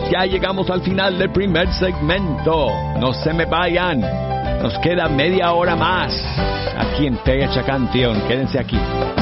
ya llegamos al final del primer segmento. No se me vayan. Nos queda media hora más aquí en Fecha Canción. Quédense aquí.